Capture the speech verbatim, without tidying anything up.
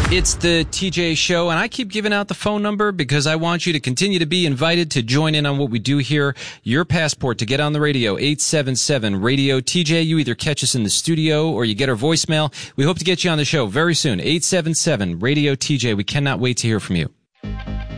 It's the T J Show, and I keep giving out the phone number because I want you to continue to be invited to join in on what we do here. Your passport to get on the radio, eight seven seven radio T J. You either catch us in the studio or you get our voicemail. We hope to get you on the show very soon, eight seven seven radio T J. We cannot wait to hear from you.